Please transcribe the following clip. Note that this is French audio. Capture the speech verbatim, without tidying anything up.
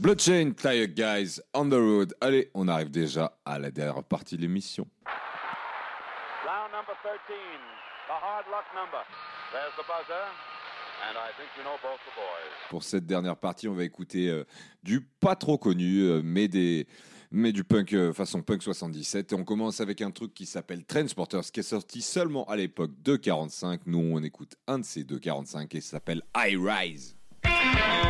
Bloodchain, Tired Guys, on the road. Allez, on arrive déjà à la dernière partie de l'émission. Round number thirteen, the hard luck number. There's the buzzer, and I think you know both the boys. Pour cette dernière partie, on va écouter euh, du pas trop connu, euh, mais des mais du punk euh, façon punk soixante-dix-sept. Et on commence avec un truc qui s'appelle Transporters, qui est sorti seulement à l'époque de quarante-cinq. Nous, on écoute un de ces deux quarante-cinq et ça s'appelle I Rise.